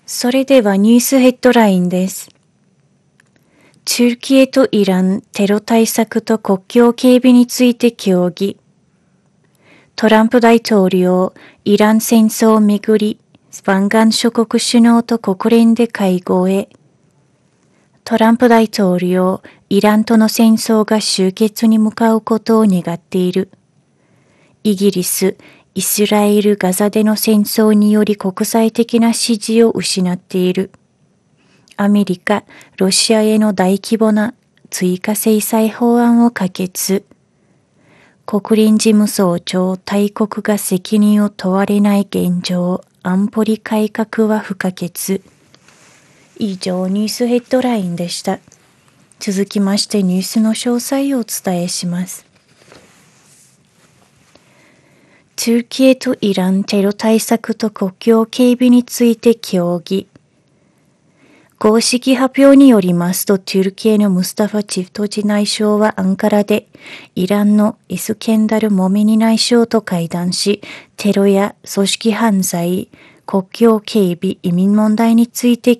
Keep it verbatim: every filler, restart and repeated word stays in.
それではニュースヘッドラインです。トルキエとイラン、テロ対策と国境警備について協議。トランプ大統領、イラン戦争をめぐり、湾岸諸国首脳と国連で会合へ。トランプ大統領、イランとの戦争が終結に向かうことを願っている。イギリス、イスラエル・ガザでの戦争により国際的な支持を失っている。アメリカ、ロシアへの大規模な追加制裁法案を可決。国連事務総長、大国が責任を問われない現状、安保理改革は不可欠。以上、ニュースヘッドラインでした。続きましてニュースの詳細をお伝えします。トルキエとイランテロ対策と国境警備について協議。公式発表によりますと、トルキエのムスタファ・チフトジ内相はアンカラで、イランのイスケンダル・モメニ内相と会談し、テロや組織犯罪、国境警備、移民問題について